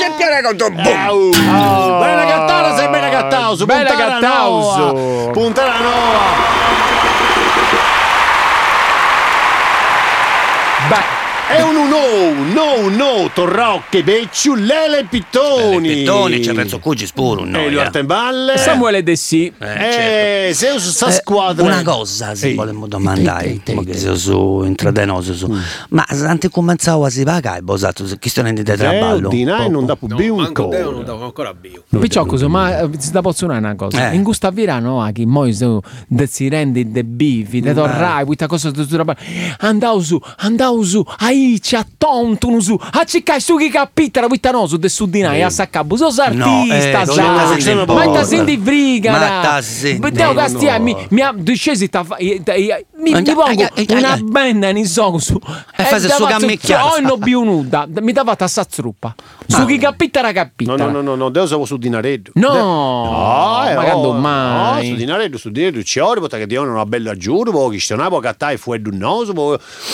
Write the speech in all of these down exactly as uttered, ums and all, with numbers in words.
e piano con tu boom. Oh. Bene cattaro, sei bene cattaro, su Bene puntana cattauso. nuova. Puntana nuova. Beh, È un no, no, no, Torrocche, Becciu, Lele Pittoni. Pittoni, c'è Renzo Cugi spuro, no? E Artemballe. Samuele De Sì. Eh, sei su sta Eh, squadra. una cosa se Ehi. volevo domandare, Ehi, ehi, mo ehi, che sia su intradenoso su. Ma se cominciavo a si pagare, bosato, questione di traballo. Di nai non da più No, un manco po'. Deo non davo ancora bio. Picciocco, ma eh, si da posso dire una cosa. Eh. In questa virano a chi moi su de si rendi de bifi, de torrai, questa cosa de tura. Andau su, andau su, ai ci attontuno su. A ciccai su chi capita, questa no su de sudinai, a saccabo, so No, eh, artista, non sa. la senti Ma porta. ta senti friga. Ma ta senti- Deo no, castia no. mi mi ha discesi ta mi mi Eh, pongo eh, eh, una eh. benda in so su. E fai se su cammicchiata. Oh, no biunuda, mi dava ta sazzruppa. Su chi capita ra capita. No, no, no, no, no, Deo stavo su Dinareddo. No, No, eh, ma quando oh, mai? No, su Dinareddo, su Dinareddo, ci ora, perché Dio non ha bella giuro, poi chi stonava, poi cattai fuori d'un noso, poi...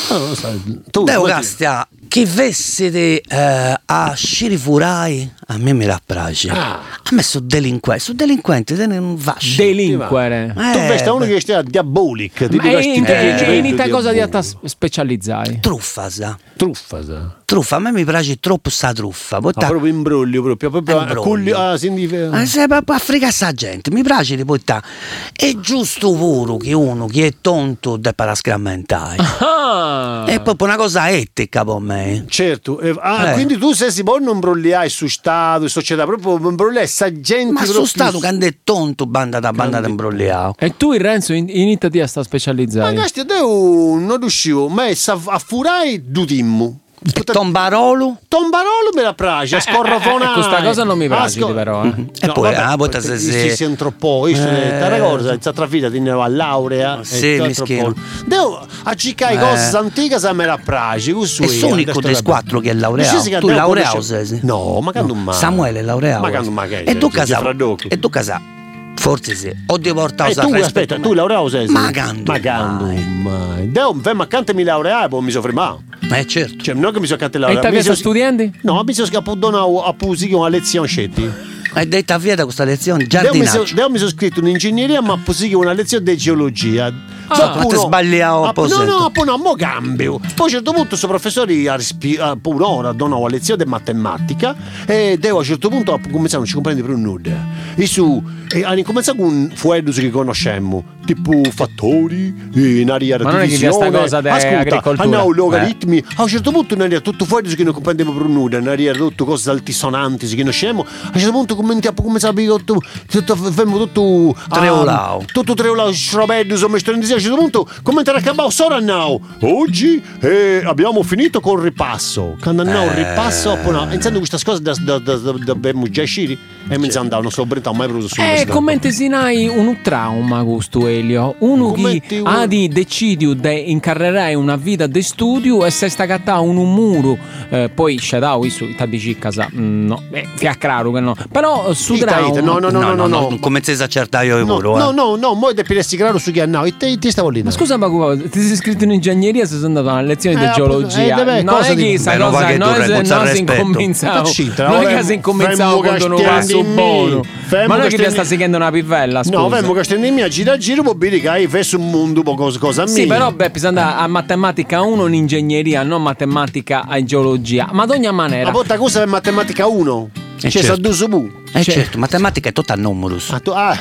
Tu, Deo come ti- Castia, che vessete eh, a scirifurai, a me mi rapprace. Ah. A me sono delinquenti, sono delinquenti, te ne non fasci. Delinquere. Tu Eh, vesti uno beh. che stia diabolic, ti Ma dico in, sti in, atteggiamenti in ita cosa di diabolici. atta specializzai? Truffa, sa. Truffa, sa. Truffa, a me mi piace troppo sta truffa. Poi Ma ta- proprio imbroglio, proprio, proprio Imbroglio. culli- ah, senti- Eh, se proprio a fregare sta gente, mi piace di portare. È giusto pure che uno che è tonto debba scrammentare. Ah, È proprio una cosa etica per me. Certo, eh, ah, Eh. quindi tu se si può non imbrogliare su Stato, società, proprio imbrogliare sta gente. Ma proprio su stato quando è tonto, banda da banda da imbrogliato. e tu il Renzo in, in ita ti sta Ma specializzai? casti, io non riuscivo, ma è sa- a furai du timmu. E Tombarolo? Tombarolo me la piace, a scorrofonare. eh, questa cosa non mi piace, A scor- però. Eh. E poi, ah, poi se- se- si entrò poi, Eh. te cosa, c'è tra figlia, teneva laurea. Sì, mischino. Devo a ciccare Eh. cose antiche se me la piace, questo E è, sono unico adesso dei la- quattro che è Dici laureato. che Tu devo laureato conoscere- sei? No, ma quando mai? Samuele è laureato. Ma quando mai? E tu casa? Fradocchi. E tu casa? Forse sì. O devo portare E tu, aspetta, tu laureato sei? Ma quando Ma quando mai? mai? Devo, fermo accanto mi laureare, poi mi sono fermato. Eh certo. Cioè, non che mi sono accanto E laureato. te mi che sta sono- studenti? No, mi sono scappato a Pusi con una lezione scetti. Hai detto a via da questa lezione Devo mi, so, giardinaggio. devo mi sono scritto in ingegneria, ma poi una lezione di geologia. Ah, ma te sbagliavo a, opposto. No, no, poi no, mo cambio. Poi a un certo punto questo professore ha rispi- ha poi un'ora donò una lezione di matematica e devo a un certo punto cominciare a non ci comprende più nulla. E su, e hanno cominciato con fuelli che conosciamo, tipo fattori, in aria Ma non è che vi è sta cosa de agricoltura. hanno logaritmi. A un certo punto noi tutto fuori che non comprendiamo più nulla, in aria tutto cose altisonanti che conosciamo. A un certo punto cominciamo a tutto tutto fermo tutto Treolao. ah, tutto treolao scirobedo sono messo in a un certo punto commentare a cambao sora now oggi eh, abbiamo finito col ripasso quando andiamo Eh. il ripasso poi no iniziando queste cose da da da da da abbiamo già sciri e mi andavo non so bretta mai preso su Eh, commenti sinai un trauma questo Elio. Uno che Commenti un- ha di decidio di incarrerai una vita di studio e se sta cattando un muro, eh, poi scedau isso ta dici casa. mm, No, eh, fiaccraro che no. Però su Ita, trauma. ita, no, no, no, no, no. Come se esacertai io no pure, no eh. no no mo depilessi grado su chi andavo e te ti stavo lì Ma scusa, ma come- ti sei iscritto in ingegneria se sei andato a una lezione Eh, di geologia? eh, deve- non cosa è di- che sta Beh, non va cosa che non tu è reputa non si rispetto. incominciavo. Tacita, Non è ora che si incominciavo fermo quando non che va su stendi buono. mi. Fermo Ma non è che che ti stendi- sta seguendo una pivella, scusa. no fermo che stendi a gira a giro può dire che hai fesso un mondo po' cosa cosa Sì, mia. però beh, bisogna a matematica uno in ingegneria, non matematica a geologia. Ma ad ogni La maniera. volta cosa è matematica uno. Eh, C'è certo. sta bu. Eh Cioè- certo, matematica è tutta a numerus. Ah, tu, ah.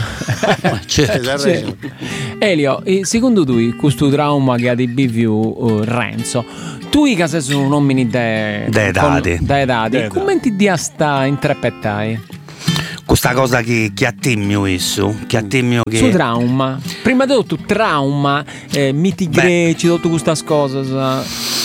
certo. Hai Sì. ragione. Elio, eh, secondo tu, questo trauma che ha di biviu eh, Renzo, tu i casi sono uomini de... De edadi. con- de edadi. De Come ti dia sta intrepettai? Questa cosa che, che attimmio isso, che attimmio che... Su trauma. Prima di tutto trauma, eh, miti Beh. greci, tutte queste cose. sa.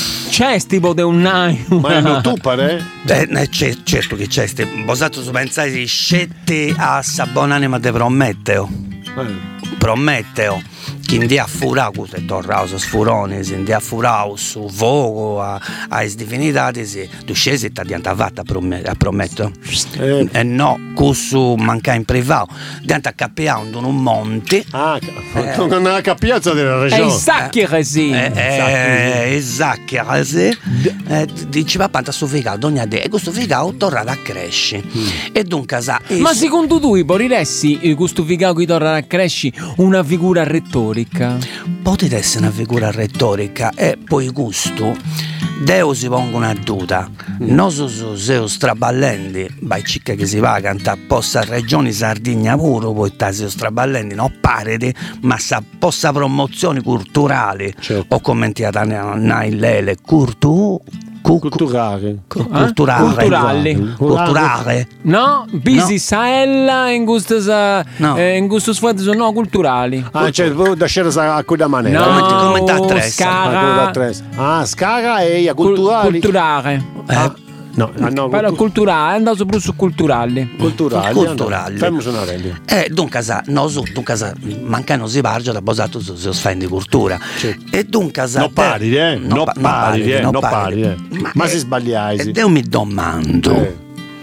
C'è tipo de un naio. Ma non tu pare? Eh, eh, c'è- certo che c'è, ste, bosato su pensare di scette a sabonanima te prometteo. Eh. Prometteo chi india furau, questo è torraus sfuroni, si india furau su vogo a ai divinitati, si tu scesi e t'adianta fatta a prometto. Eh. E no, questo manca in privato, diventa cappiando in un monte. Ah, con una capiazza della E regione. i sacchi resi. Eh, eh, esatto, eh, eh, diceva panta su ficato ogni de e questo ficato torna a crescere e dunque sa Ma secondo tu poriresti questo figato che torna a crescere una figura retorica? potete essere una figura retorica e poi gusto Deo si pongo una duda non so se straballenti vai cicca che si va a cantare possa regione Sardegna pure poi se straballenti non parete ma sa possa promozioni culturali Certo. o commentiata nailele curtu cu- Culturale. cu- Eh? culturale Culturali. culturale No, bisi No. saella in gusto sa, No. eh, in gusto sfuoco sono no culturali. Ah, cioè, da scena a quella maniera. No, come- come da tre, scara, Ah, scara e a cul- culturali. culturale. Ah, no, ah, no, Però cultu- culturale, è andato più su culturali. culturali. Culturali. Fermo su una rende. Eh, dunque, sa, no, su, dunque, sa, manca non si parla da posato su, su sfende cultura. Certo. E dunque, sa, Non pari, eh? non Non pa- pari, eh? non Non pari. pari, eh? Ma si eh, sbagliai, sì. Ed io mi domando, Eh.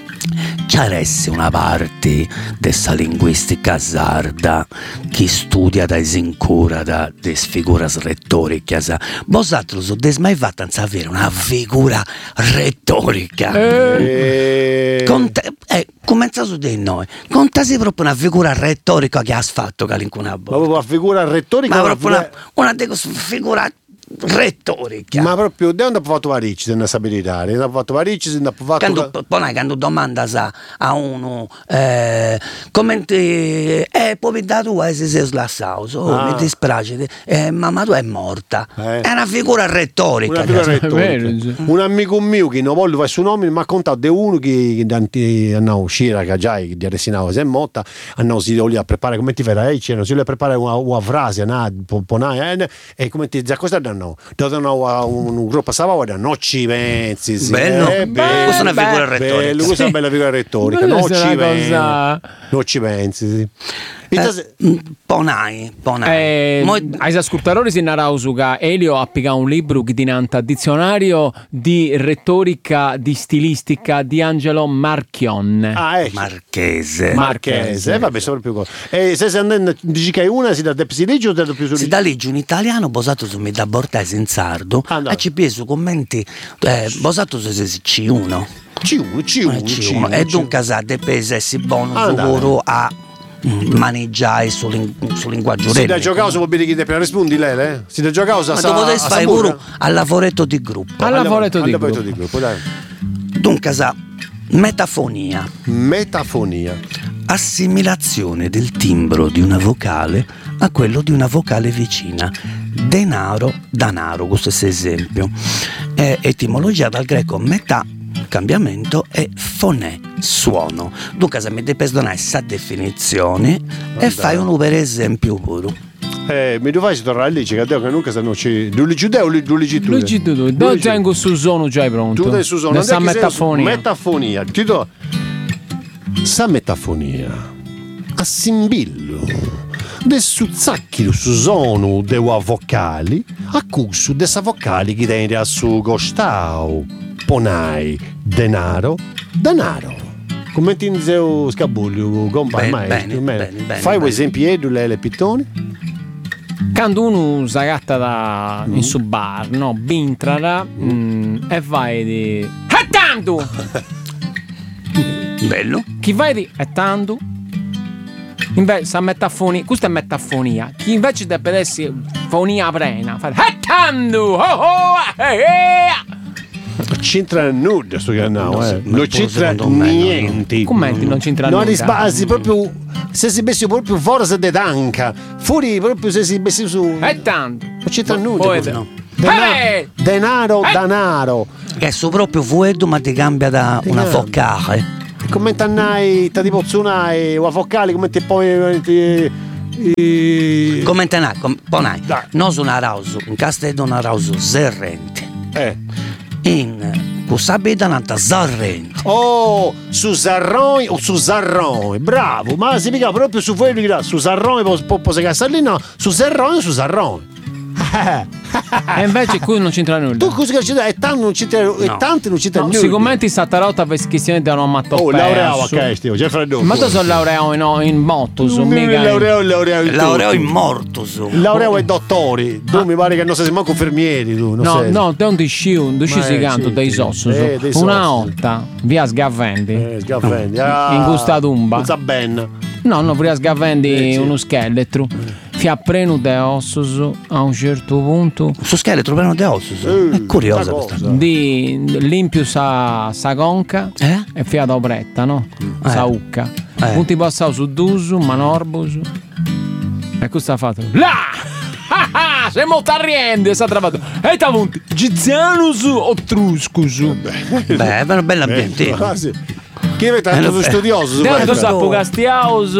c'aresse una parte dessa linguistica sarda che studia da esincura da des figuras retoriche, sa? Vosotros so des mai fatto avere una figura retorica? Eh. Conta, eh, comincia su di noi, contasi proprio una figura retorica che has fatto Calincuna Ma proprio la figura retorica. ma una proprio una, figura- una di queste figura retorica. Ma proprio, da onde ha fatto varicci, non sapere, ne ha fatto varicci, ne ha fatto... Quando, poi quando domanda sa a uno eh, come ti eh poi da tua se sei slassato oh, Ah. mi dispiace eh, mamma tua è morta Eh. è una figura retorica Una figura cioè. retorica. Vero, sì. Un amico mio che non voglio fare il suo nome mi ha contato di uno che danti hanno uscire che già di Resinavo si è morta hanno si voleva preparare come ti farai c'erano si voleva preparare una, una frase una, una, eh, e come ti già cosa danno danno un, un gruppo stava guardando non ci pensi sì, Bello. eh, Bello. Questa è una figura retorica. bello, questa è una bella figura retorica Quella non è ci una pensi cosa- non ci pensi sì. Eh, Intanto- mm, Ponai Ponai Eh, Mo- ai ascoltatori si narrau su che Elio ha piccato un libro che dinanta dizionario di retorica di stilistica di Angelo Marchion. ah ecco Marchese Marchese, eh, vabbè, sono più cose. E se si andando, dici che hai una, si dà si legge o dà più su si da legge un italiano basato su da Bortese in sardo Ah, no. e ci pieso commenti eh, basato su C uno C uno, C uno, C uno. e dunque sa de pesessi buono Ah, dai. lavoro a mm, maneggiare sul, ling- sul linguaggio Si da retorico. giocare su mobili che te rispondi lei, eh? Si da giocare su Ma dopo adesso fai pure al lavoretto di gruppo Al lavoretto di lavoretto gruppo. di gruppo, dai. dunque sa metafonia Metafonia. assimilazione del timbro di una vocale a quello di una vocale vicina. Denaro, danaro, questo è esempio. È etimologia dal greco metà, cambiamento, e fonè, suono. Dunque, se mi devi perdonare questa definizione e fai un per esempio pure. Eh, mi dovrai tornare lì, che Deo che nunca sanno ci. Lui giudeo o lui ci tu? Luigi tu, tu, dove tengo su sono già pronto? Tu dai su sono. Sa metafonia. Metafonia. Ti do. Sa metafonia. Assimbillo. De suzzacchio su sono de wa vocali, accusu de sa vocali che tende a su gostau. Ponai denaro, denaro. Come ti zeu scabuglio, gompa Bene, maestro. bene, bene, bene, Fai un bene. esempio edule le pittoni? Quando uno si agatta da, in su bar, no? Bintrara mm, e vai di. E tanto! Bello. Chi vai di. E tanto? Invece, sa metafonia. Questa è metafonia. Chi invece deve essere fonia plena. Fa. E tanto! Oh oh! Eh, eh. Non c'entra nulla sto canale, No, eh. sì, ma Non pure c'entra secondo me, niente. Commenti, non c'entra No, nulla. risbasi proprio. Se si messi proprio fuori de danca, fuori proprio se si messi su. E tanto! Non c'entra nulla. Poi- così. no. Denaro, Eh! denaro, Eh! denaro. Che so proprio vuoto ma ti cambia da una Denaro. vocale. Come t'annai, ti pozzonai, o a vocali, come ti poi. Ti, eh, Come te ne com, ponai. Dai. Non sono rauso, in castello una rauso serrente. eh. in Cusabida nanta Zarrenti. Oh, su Zarroni o su Zarroni, bravo, ma si mica proprio su quelli che su Zarroni può può lì, no, su Zarroni o su Zarroni. E invece qui non c'entra nulla. Tu cosa c'è? E tanto non c'entra, e tanti non c'entra No, nulla. si commenti sta rota per questione di non matto. Oh, laureato a questo, già freddo. Ma tu sono laureato in, in motto, su Non è mica. laureato, laureato in Laureo tutto. in morto su. Laureato e dottori. Tu mi pare che non sei manco infermieri tu, non No, sei. no, te non ti sciu, tu ci Ma si eh, canto sì, dei sì. sossos. Eh, dei Una sossos. volta, via Sgavendi. Eh, sgavendi. Ah, In questa tumba. Sta bene. No, no, via Sgavendi Eh, sì. uno scheletro. Fia prenu de ossos a un certo punto. Su scheletro pieno di osso. su. Eh, È curiosa sta questa. cosa. Di limpiu sa, sa conca Eh? e fia da obretta, no? Eh. Sa ucca. Eh. Un ti passau su dusu, manorbus. E questo ha fatto. Là! Ah ah! Sei molto arriende, sa travato. E t'avanti. Gizianus o Truscus? Beh, è un bel ambiente. Ah, sì. Chi è tanto Eh, studioso su Dentro questo? sa Pugastiaus.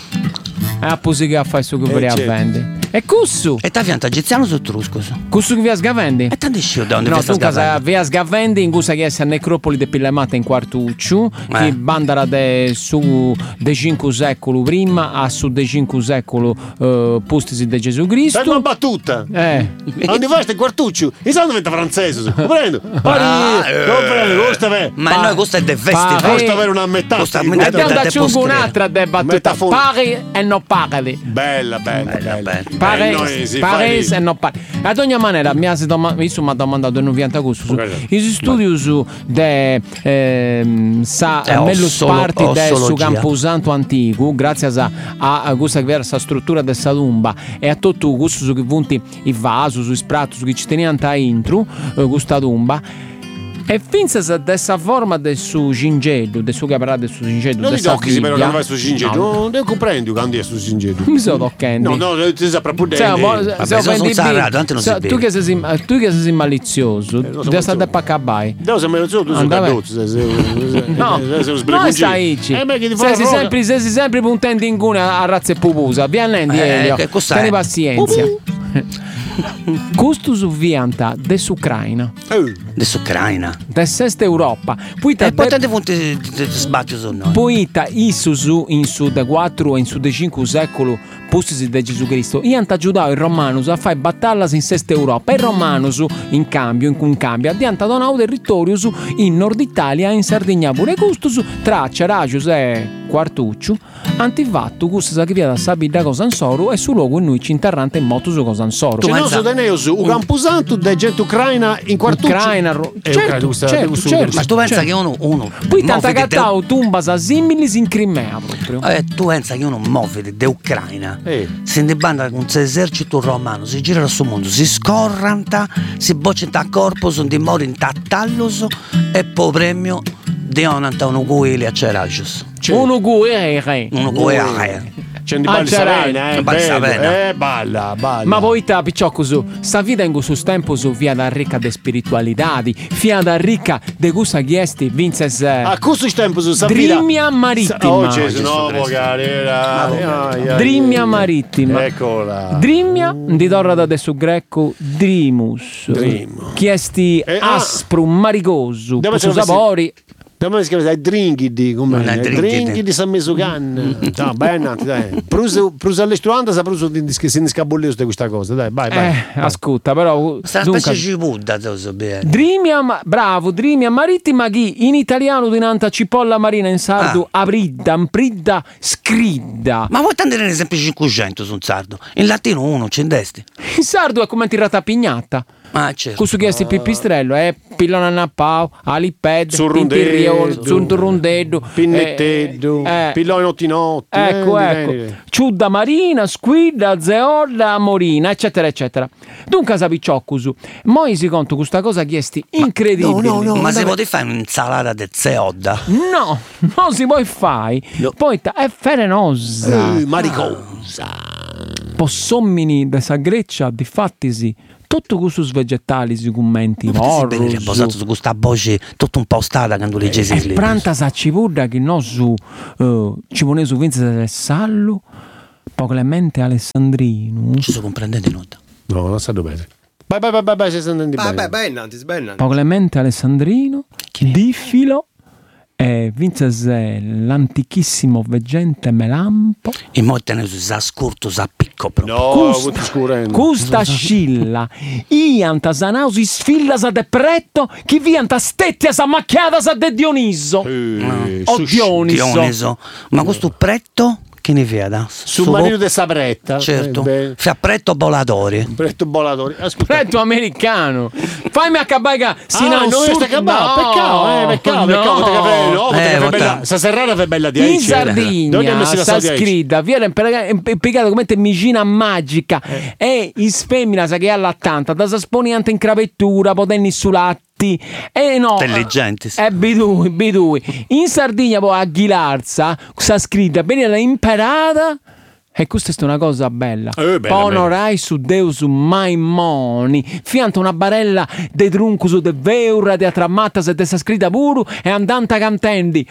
E a posi che fai su che Eh, per a certo. vendere. E cussu? E ta fianta Giziano su Trusco. su. Cussu che via Sgavendi? E tanti scio da onde No, vi sta tu casa scavando. via Sgavendi in gusa che è a necropoli de Pillemata in quartucciu, Eh. che bandara de su de cinque secolo prima a su de cinque secolo eh, postisi de Gesù Fai una Cristo. battuta. Eh. Dove vai sto quartuccio? E sa diventa francese. Comprendo. Ah, eh. Comprendo, questo è. Ma noi questo è del Pa- festival. Questo avere una metà. Questo sì, a metà E abbiamo da- da da ciungo post un'altra de battuta. Metafon- Pari e non pari. Bella, bella, Bella, bella. bella. Pare, Eh, noi si pare fa e non pare. Ad ogni maniera, mi ha doma- io mi ha domandato in un vianta questo. Ok. I studi su de ehm, sa Eh, mello ossolo- parti del su ossologia. Camposanto antico, grazie a, a, a questa che era sta struttura della tumba e a tutto questo su che vunti i vaso, sui spratto, su che ci tenevano a intro, eh, questa tumba. E finza sa dessa forma del suo gingello, del suo caparà del suo gingello, Non ti dessa tocchi, però Bibbia. non vai su Gingetto. No, Non devo comprendere quando è su Gingetto. mi sono toccando. No, no, ti sa proprio Cioè, mo- bene. se sono offendi senza Bibbia- radio, tanto non si se- vede. tu che sei, tu che sei malizioso, lo so, devi malizioso. stare a paccabai. Devo sembrare solo tu sei Andava- cadozzo. Sei No, non stai Eh, ma che ti fa sei la roga? sempre, sei sempre puntando in cuna a razza e pupusa. Vieni, Eh, Elio. che cos'è? Tieni pazienza. Questo su vianta dell'Ucraina, Eh, Adesso Ucraina. dell'Est Europa. Poi E poi ta tanti punti ti- ti sbatti su noi. poi ta issu su in su da quattro e in su da cinque secolo posti da Gesù Cristo. Ian t'aggiudato il Romanus a fare battaglie in Est Europa. E il Romanus in cambio, in un cambio, ha donato territorio su in Nord Italia e in Sardegna pure. Questo su tra Ceragius e Quartuccio antifatto questo sa che via da Sabida Cosansoro e sul luogo in noi ci interrante in moto su Cosansoro. Ce ma n'è sa- su Deneus, un camposanto di gente ucraina in quartuccio. Ucraina, ro- Eh, certo, Ucraina, questa- certo, questo- certo. Ma tu pensa Cioè, che uno, uno Poi tanta muove de- cattao tumbas a similis in Crimea proprio. Eh, tu pensa che uno muove de Ucraina, Eh. se ne banda con l'esercito romano, si gira sul mondo, si scorranta, si boccenta a corpo, sono di mori in tattallos e poi premio di onanta uno guili a Ceragius. Uno guerre. Uno guili. C'è di Ah, balli c'era- Savena, eh, balli bello, Savena. eh, balla, balla. Ma poi ta picciocco su, sta vita in questo tempo su via da ricca de spiritualitadi, via da ricca de gusta chiesti, vinces A questo tempo su Savina. Drimia marittima. Oh Gesù, no, Cristo. magari. Drimia marittima. Eccola. Drimia di torra da adesso greco drimus. Drimo. Chiesti Eh, ah. aspro, marigoso, Dove con c'è su sapori. Come si chiama? Dringhidi, come? Non è dringhidi. Dringhidi San Mesucan. No, bene, dai. Prusa prusa all'estuanda sa prusa di che si inscabollio di questa cosa, dai, vai, vai. Eh, ascolta, però Sta una dunque, specie di Buddha, te lo so bene. Drimia, ma- bravo, Drimia marittima chi in italiano dinanta cipolla marina in sardo apridda, ampridda, scridda. Ma vuoi tendere un esempio cinquecento su un sardo? In latino uno, c'endesti. In sardo è come tirata pignata. Ah, certo. Questo che è il pipistrello, eh, pillona nappao, aliped, Zurrundeddu, zurrundeddu, Pinnettedo, eh, eh, pillone notti notti. Ecco, eh, ecco. eh, Ciudda marina, squidda, zeolla, morina, eccetera, eccetera. Dunque, sapiccioccusu, moi si conto questa cosa chiesti incredibile. no, no, Ma se vabbè. potevi fare un'insalata di zeodda? No, non si può fare. No. Poi ta- è ferenosa. Eh, maricosa. Possomini da sagreccia, di fattisi. Tutto questo vegetali, si commenti, Si bene riposato su questa voce tutta un po' stata quando leggesi E il libro. pranta sa ci vorrà che no su uh, ci pone su Vince del Sallo, poi Clemente Alessandrino. Ci sto comprendendo in onda. No, non sa dove. Vai, vai, vai, vai, vai, sei sentendo Vai, bene. vai, vai, Nantis, vai, Nantis. Poi Clemente Alessandrino, Diffilo, e Vince l'antichissimo veggente Melampo. E mo te ne sa scurto, sa picco proprio. No, Cust- molto scurendo. Custa scilla, ianta sanausi sfilla sa de pretto, chi vianta stettia sa macchiata sa de Dioniso. Eh, O su- Dioniso. Dioniso. Ma questo pretto che ne veda? Submarino de Sabretta. Certo. Eh, beh, Fa pretto volatori. Pretto Bolatori. Ascolta. Pretto americano. Fammi a cabaiga Ah, non sta cabà, peccato, eh, peccato, peccato, no. perché fe- no, perché Eh, fe vota- bella, sta serrata fe bella di In Aici, eh. Dove Sardegna abbiamo messo la sta storia di Aici? scritta viene impiegato come te micina magica Eh. e is femmina sa che è allattanta da sa sponiante in cravettura potenni su latti e no Intelligenti, sì. e bidui bidui in Sardegna poi a Ghilarza sta scritta bene la imperata. E questa è una cosa bella. Eh, bella, Ponorai su Deus Maimoni. Fianta una barella de truncus de veura de atrammata se de sa scritta puru e andanta cantendi.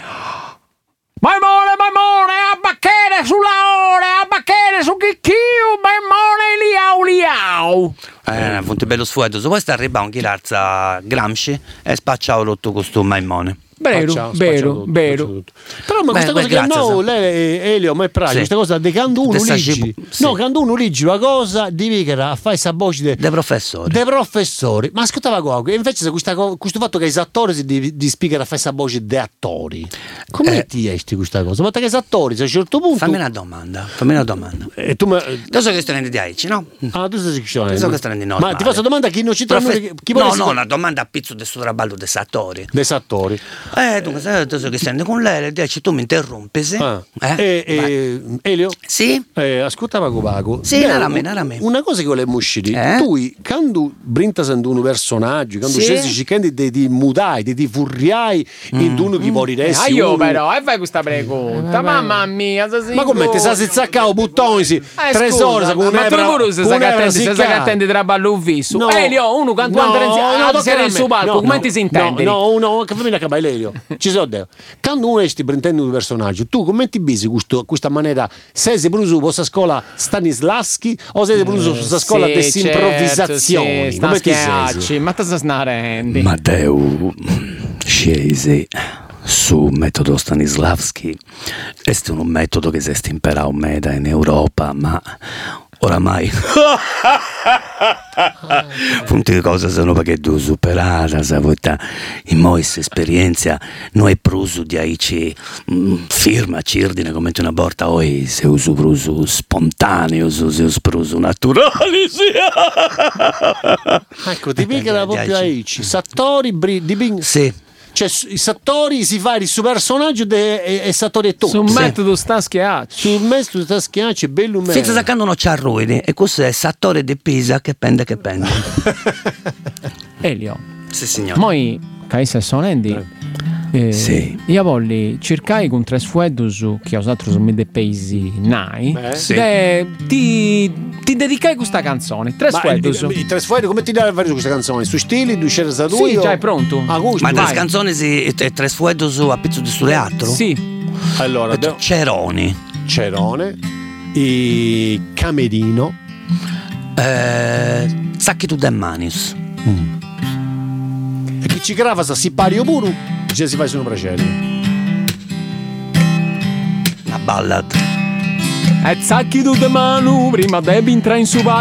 Maimone, Maimone, a bacchere sulla ore, a bacchere su chicchiu, Maimone liau liau. Eh, appunto bello sfuoto. Poi sta arrivando un chilarza Gramsci e spacciavo l'otto questo maimone. Vero, Facciamo, vero, facciamo tutto, vero. facciamo tutto. Però ma questa Beh, cosa beh, che grazie, no, sa. lei Elio, ma è pratica, Sì. questa cosa di quando uno Te sa leggi, cibo- sì. no, quando uno leggi una cosa, devi che a fare sta voce de, Dei professori. dei professori. Ma ascoltava qua, e invece se questa co- questo fatto che i attori si di, di spiegare a fare sta voce dei attori. Come Eh. ti esci questa cosa? Ma che i attori, se a un certo punto Fammi una domanda. Fammi una domanda. e tu ma, Adesso che stai di Aici, no? ah, tu stai scrivendo. Adesso che stai di Ma normale. ti faccio una domanda chi non ci trova Profe- chi No, vuole no, una domanda a pizzo del suo traballo dei attori. dei attori. Eh, dunque, sai, adesso che stai con lei, le dici tu mi interrompi, sì? Ah. Eh? E, Vai. e, Elio? Sì? Eh, ascolta Paco Paco. Sì, Beh, narame, un- narame. Una cosa che volevo uscire, Eh? tu quando brinta sendo un personaggio, quando Sì. scesi cercando di, di mudai, di, di furriai in uno che vuoi Ah, resti io uno- però, e fai questa pregunta, mamma mia, Ma come te sa si zacca buttoni si tre ore sa con ma tu un'ebra- pure se con sai che un'ebra attendi, se sai che siccata. attendi tra ballo fisso. No. Elio, uno quando No, entra in no, ah, tocca sei a nel me. suo palco, No, come no, ti si intende? No, no, no, che fammi una cabella Elio. Ci so Deo. Quando uno sti prendendo un personaggio, tu come ti bisi questo questa maniera? Sei se pruso questa scuola Stanislavski o sei pruso su questa scuola Sì, di certo, improvvisazioni? sì, Come ti schiacci, sei? ma te snarendi. Matteo scese su metodo Stanislavski. Questo è un metodo che si è imparato meda in Europa, ma oramai punti cose sono perché tu superata, saputa. In questa esperienza non è pruso di aici mm, firma cirdine come una volta oi se uso pruso spontaneo, se uso pruso naturale, sì. Ecco, ti pica da proprio Diaci. Aici. Sattori bri- di Bing. Sì. Cioè, s- i Sattori si fa il suo personaggio de- e, e Sattori è tutto. Su un Sì. metodo sta schiacci. Sul mezzo sta schiacci, bello me. Senza saccando non c'ha ruini e questo è Sattore di Pisa che pende che pende. Elio, Sì signore. moi caisse sonendi. Eh, Sì. Io voglio cercare con tre sfuedos che os altros mi de paesi nai. Eh? Sì. De- ti, ti dedicai questa canzone. Tre Ma sfuedos. i, i tre sfuori come ti dai a fare questa canzone? Su stili, du c'era da Sì, lui? già è pronto. A gusto. Ma Vai. tre canzoni si, e tre sfuedo su a pezzo di sto teatro? Sì. Allora, de- Ceroni. Cerone, i Camerino, Eh, Sacchi tu de manis. e chi ci grava sa si pari o puru, già si fa su un bracello. Una ballad. E zacchi tu de manu prima devi entrare in su